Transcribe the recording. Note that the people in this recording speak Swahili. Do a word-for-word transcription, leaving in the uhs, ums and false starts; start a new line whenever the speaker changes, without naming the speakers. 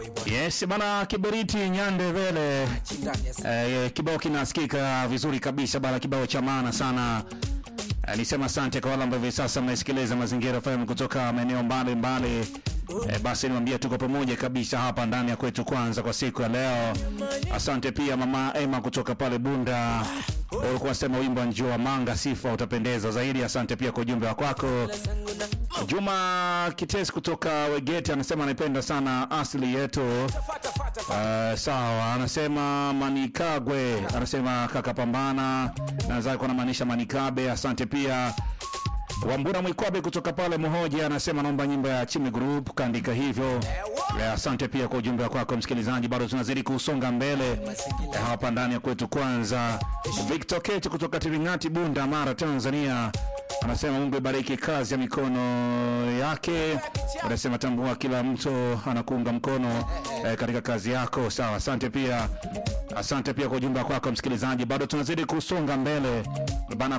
Yes, bana Kiberiti Nyande Vele. Eh, kibao kinasikika vizuri kabisa bana, kibao cha maana sana. Eh, nisema asante kwa wale ambao hivi sasa mnasikiliza Mazingira F M kutoka maeneo mbali mbali. Eh, basi niwaambie tuko pamoja kabisa hapa ndani ya kwetu kwanza kwa siku ya leo. Asante pia mama Emma kutoka pale Bunda. Ulikuwa sema wimbo njoo manga sifa utapendeza zaidi. Asante pia kwa ujumbe wako. Juma Kitesi kutoka Wegeti anasema anapenda sana asili yetu. Uh, sawa, anasema Manikagwe, anasema kaka pambana. Nadhani kwa maanisha Manikabe. Asante pia Wambura Mwikwabe kutoka pale Mohoja anasema naomba nyimbo ya Chimi Group, kaandika hivyo. Ya, asante pia kwa ujumbe wako msikilizaji, bado tunazidi kusonga mbele ya hapa ndani ya kwetu kwanza. Victor Kete kutoka Tiringati Bunda Mara Tanzania anasema Mungu ibariki kazi ya mikono yake. Anasema tambua kila mtu anakuunga mkono eh, katika kazi yako. Sawa, asante pia. Asante pia kwa ujumbe wako msikilizaji, bado tunazidi kusonga mbele bana.